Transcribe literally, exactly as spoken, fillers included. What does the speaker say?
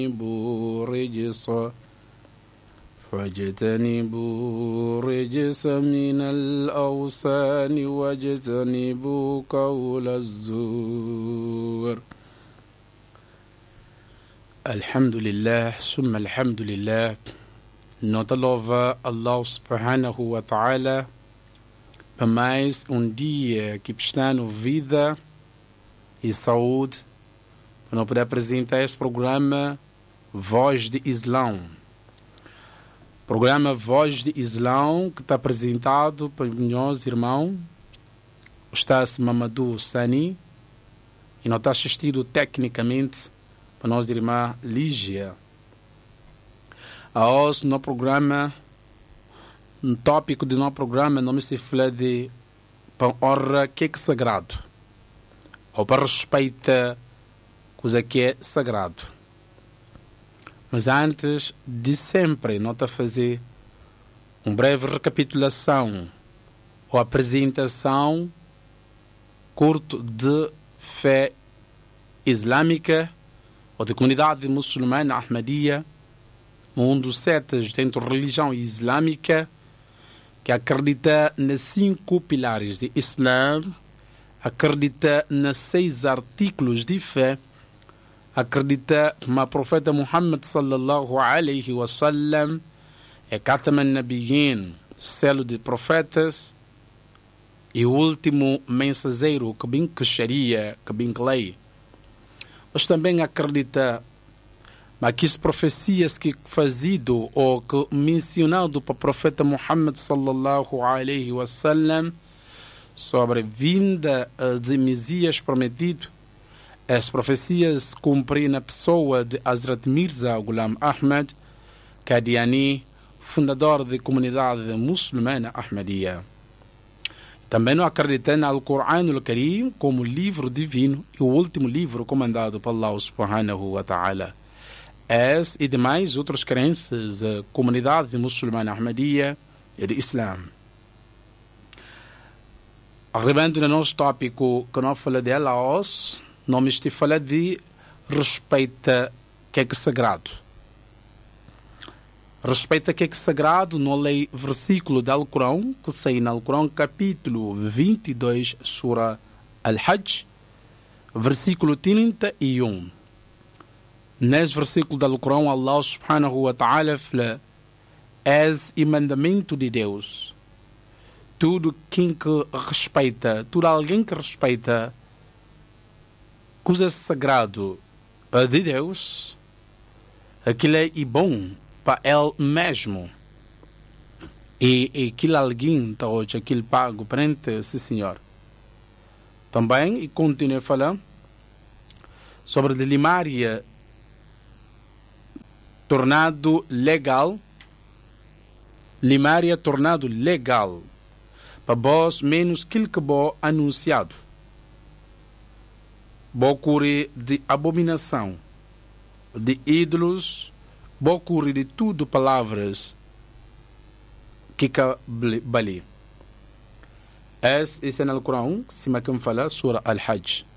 فاجتنبوا الرجس فاجتنبوا الرجس من الأوثان واجتنبوا قول الزور. Alhamdulillah, summa alhamdulillah. Nós louva Allah subhanahu wa ta'ala para mais um dia que está no vida e saúde para nós poder apresentar esse programa Voz de Islão. Programa Voz de Islão que está apresentado para meus irmãos Ustaz Mamadou Sani e nós está assistido tecnicamente para nossa irmã Lígia. Hoje no programa, no tópico do nosso programa, não se fala de para honra que é sagrado ou para respeitar coisa que é sagrado. Mas antes de sempre, nós a fazer uma breve recapitulação ou apresentação curto de fé islâmica ou da comunidade muçulmana Ahmadiyya, um dos setas dentro da religião islâmica que acredita nos cinco pilares de Islã, acredita nos seis artículos de fé, acredita que o profeta Muhammad sallallahu alaihi wasallam é Khatam an-Nabiyyin, selo de profetas, e o último mensageiro que bem que sharia, que bem que lei. Mas também acredita que as profecias que fazido ou que mencionado para o profeta Muhammad sallallahu alaihi wasallam sobre a vinda de Messias prometido, as profecias cumprem na pessoa de Hazrat Mirza Ghulam Ahmad Qadiani, fundador da comunidade muçulmana Ahmadiyya. Também não acredita no Alcorão al-Karim como livro divino e o último livro comandado por Allah subhanahu wa ta'ala. Essa e demais outras crenças da comunidade muçulmana Ahmadiyya e do Islã. Arribando no nosso tópico que nós falamos dela hoje, nós estamos falando de respeito que é que sagrado. Respeito a que é que sagrado, no lei versículo do Alcorão, que sai no Alcorão, capítulo vinte e dois, Sura Al-Hajj, versículo trinta e um. Nesse versículo do Alcorão, Allah subhanahu wa ta'ala fala: és e mandamento de Deus. Tudo quem que respeita, tudo alguém que respeita coisa sagrado de Deus, aquilo é bom para ele mesmo. E, e aquilo alguém está hoje, aquilo pago perante sim senhor. Também, e continua a falar sobre a limária tornado legal, limária tornado legal para vós menos aquilo que vos anunciado. Vou curar de abominação, de ídolos, vou curar de tudo palavras que cabali. Esse é no Alcorão, se me fala, Sura Al-Hajj.